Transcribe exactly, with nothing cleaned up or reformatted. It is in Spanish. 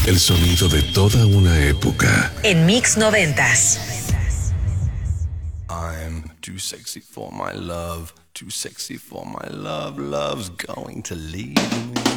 El sonido de toda una época. En Mix noventas. I'm too sexy for my love, too sexy for my love, love's going to leave me.